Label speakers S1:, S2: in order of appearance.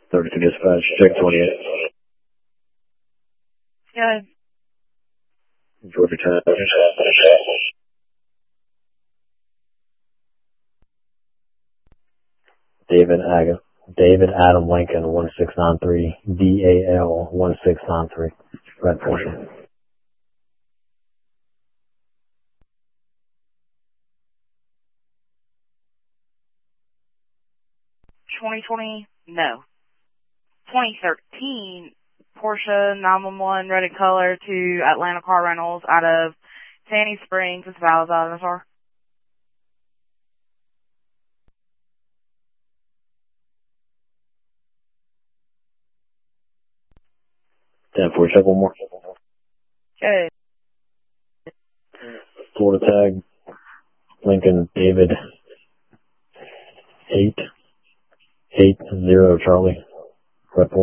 S1: 32 dispatch, check 28.
S2: Good.
S1: Georgia Tech. David Adam Lincoln 1693, DAL 1693, red portion.
S2: No. 2013 Porsche 911 red in color to Atlanta Car Rentals out of Sandy Springs. It's Valazar.
S1: 10-4, check one more.
S2: Good.
S1: Florida tag, Lincoln David 880 Charlie, red portion.